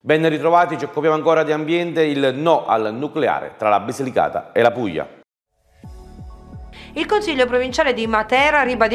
Ben ritrovati, ci occupiamo ancora di ambiente, il no al nucleare tra la Basilicata e la Puglia. Il Consiglio provinciale di Matera ribadisce